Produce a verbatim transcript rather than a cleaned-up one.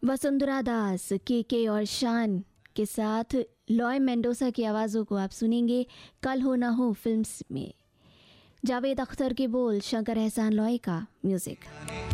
वसुंधरा दास, के के और शान के साथ लॉय मेंडोसा की आवाज़ों को आप सुनेंगे कल हो ना हो फिल्म्स में। जावेद अख्तर के बोल, शंकर एहसान लॉय का म्यूज़िक।